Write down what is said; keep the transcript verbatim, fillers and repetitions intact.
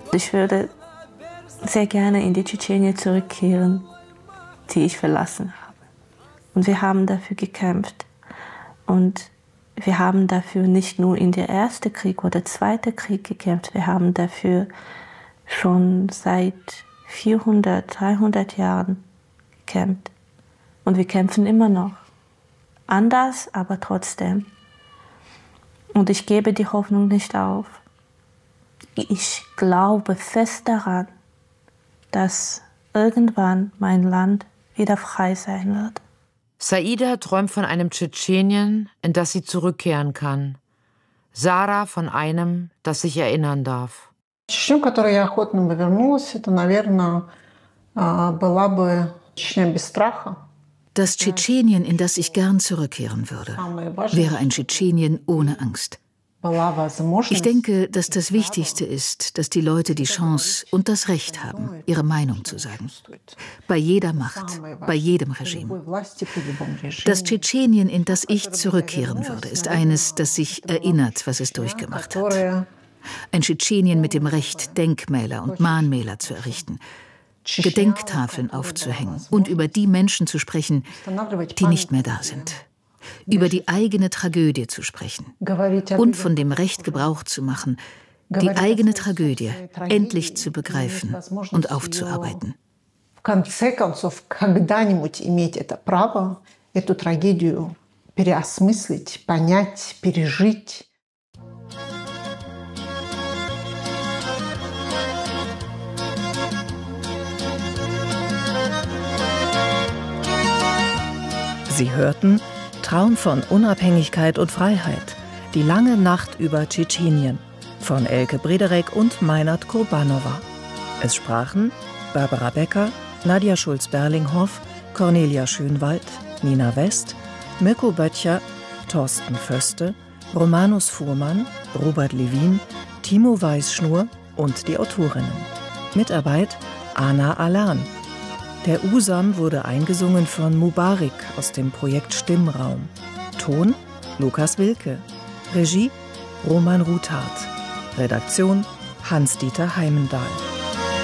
Ich würde sehr gerne in die Tschetschenien zurückkehren, die ich verlassen habe. Und wir haben dafür gekämpft. Und wir haben dafür nicht nur in der Ersten Krieg oder Zweiten Krieg gekämpft, wir haben dafür schon seit vierhundert, dreihundert Jahren gekämpft. Und wir kämpfen immer noch. Anders, aber trotzdem. Und ich gebe die Hoffnung nicht auf. Ich glaube fest daran, dass irgendwann mein Land wieder frei sein wird. Saida träumt von einem Tschetschenien, in das sie zurückkehren kann. Sarah von einem, das sich erinnern darf. Чечню, которую я охотно бы вернулась, это, наверное, была бы Чечня без страха. Das Tschetschenien, in das ich gern zurückkehren würde, wäre ein Tschetschenien ohne Angst. Ich denke, dass das Wichtigste ist, dass die Leute die Chance und das Recht haben, ihre Meinung zu sagen. Bei jeder Macht, bei jedem Regime. Das Tschetschenien, in das ich zurückkehren würde, ist eines, das sich erinnert, was es durchgemacht hat. Ein Tschetschenien mit dem Recht, Denkmäler und Mahnmäler zu errichten, Gedenktafeln aufzuhängen und über die Menschen zu sprechen, die nicht mehr da sind. Über die eigene Tragödie zu sprechen und von dem Recht Gebrauch zu machen, die eigene Tragödie endlich zu begreifen und aufzuarbeiten. В конце концов, когда-нибудь иметь это право, эту трагедию переосмыслить, понять, пережить. Sie hörten Traum von Unabhängigkeit und Freiheit. Die lange Nacht über Tschetschenien von Elke Brederek und Meinert Kurbanova. Es sprachen Barbara Becker, Nadja Schulz-Berlinghoff, Cornelia Schönwald, Nina West, Mirko Böttcher, Thorsten Föste, Romanus Fuhrmann, Robert Levin, Timo Weißschnur und die Autorinnen. Mitarbeit Ana Alan. Der Usam wurde eingesungen von Mubarik aus dem Projekt Stimmraum. Ton Lukas Wilke. Regie Roman Ruthardt. Redaktion Hans-Dieter Heimendahl.